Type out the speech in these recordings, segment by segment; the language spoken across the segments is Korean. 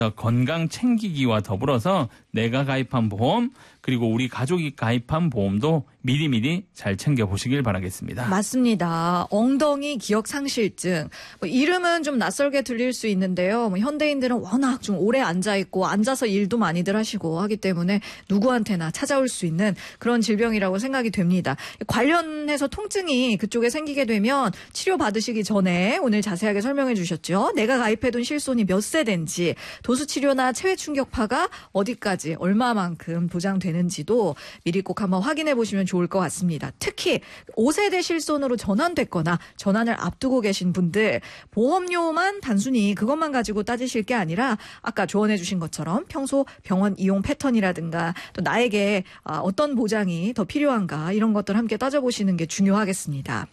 건강 챙기기와 더불어서 내가 가입한 보험 그리고 우리 가족이 가입한 보험도 미리미리 잘 챙겨보시길 바라겠습니다. 맞습니다. 엉덩이 기억 상실증. 이름은 좀 낯설게 들릴 수 있는데요. 현대인들은 워낙 좀 오래 앉아있고 앉아서 일도 많이들 하시고 하기 때문에 누구한테나 찾아올 수 있는 그런 질병이라고 생각이 됩니다. 관련해서 통증이 그쪽에 생기게 되면 치료받으시기 전에 오늘 자세하게 설명해 주셨죠. 내가 가입해둔 실손이 몇 세대인지, 도수치료나 체외충격파가 어디까지 얼마만큼 보장되는지도 미리 꼭 한번 확인해 보시면 좋을 것 같습니다. 특히 5세대 실손으로 전환됐거나 전환을 앞두고 계신 분들 보험료만 단순히 그것만 가지고 따지실 게 아니라 아까 조언해 주신 것처럼 평소 병원 이용 패턴이라든가 또 나에게 어떤 보장이 더 필요한가 이런 것들 함께 따져보시는 게 중요하겠습니다.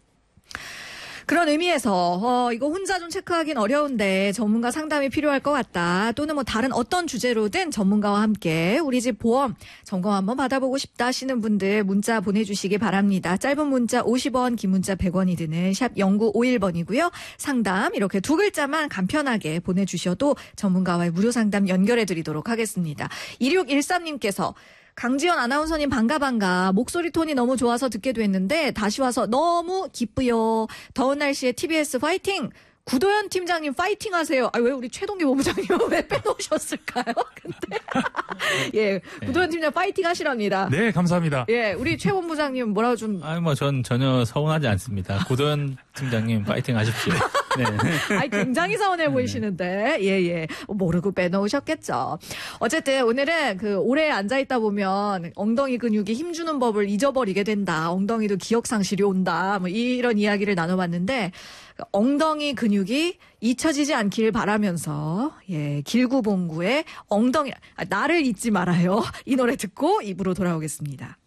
그런 의미에서 이거 혼자 좀 체크하긴 어려운데 전문가 상담이 필요할 것 같다. 또는 뭐 다른 어떤 주제로든 전문가와 함께 우리 집 보험 점검 한번 받아보고 싶다 하시는 분들 문자 보내주시기 바랍니다. 짧은 문자 50원, 긴 문자 100원이 드는 샵 0951번이고요. 상담 이렇게 두 글자만 간편하게 보내주셔도 전문가와의 무료 상담 연결해드리도록 하겠습니다. 2613님께서 강지연 아나운서님 반가. 목소리 톤이 너무 좋아서 듣게 됐는데 다시 와서 너무 기쁘요. 더운 날씨에 TBS 파이팅! 구도현 팀장님 파이팅 하세요. 왜 우리 최동기 본부장님 왜 빼놓으셨을까요? 근데 예, 구도현 팀장 파이팅 하시랍니다. 네, 감사합니다. 예, 우리 최 본부장님 뭐라고 좀. 전 전혀 서운하지 않습니다. 구도현 팀장님 파이팅 하십시오. 네. 굉장히 서운해 보이시는데. 예. 모르고 빼놓으셨겠죠. 어쨌든 오늘은 오래 앉아있다 보면 엉덩이 근육이 힘주는 법을 잊어버리게 된다. 엉덩이도 기억상실이 온다. 이런 이야기를 나눠봤는데, 엉덩이 근육이 잊혀지지 않길 바라면서, 길구봉구의 엉덩이, 나를 잊지 말아요. 이 노래 듣고 입으로 돌아오겠습니다.